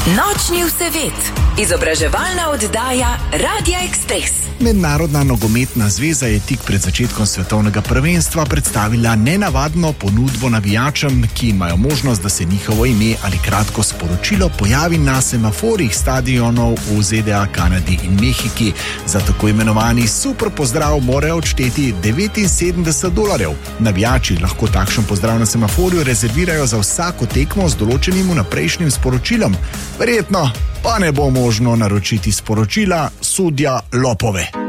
Nočni vsevet, izobraževalna oddaja Radia Express. Mednarodna nogometna zveza je tik pred začetkom svetovnega prvenstva predstavila nenavadno ponudbo navijačem, ki imajo možnost, da se njihovo ime ali kratko sporočilo pojavi na semaforih stadionov v ZDA, Kanadi in Mehiki. Za tako imenovani super pozdrav morajo odšteti $79. Navijači lahko takšen pozdrav na semaforju rezervirajo za vsako tekmo z določenim vnaprejšnjim sporočilom. Verjetno pa ne bo možno naročiti sporočila sudja lopove.